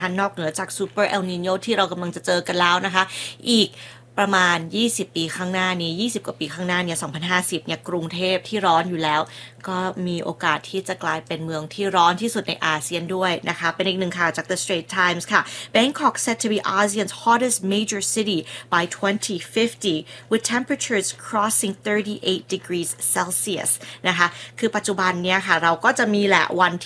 นอกเหนือจากซูเปอร์เอลนิโญที่เรากำลังจะเจอกันแล้วนะคะอีกประมาณ20ปีข้างหน้านี้20กว่าปีข้างหน้าเนี่ย2050เนี่ยกรุงเทพที่ร้อนอยู่แล้วก็มีโอกาสที่จะกลายเป็นเมืองที่ร้อนที่สุดในอาเซียนด้วยนะคะเป็นอีกหนึ่งข่าวจาก The Straits Times ค่ะ Bangkok set to be ASEAN's hottest major city by 2050 with temperatures crossing 38 degrees Celsius นะคะคือปัจจุบันเนี่ยค่ะเราก็จะมีแหละวัน